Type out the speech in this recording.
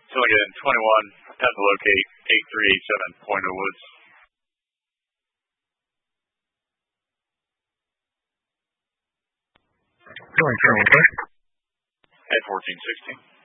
So again, 21, attempt to locate 8387 Pointer Woods. Going for okay. At 1416.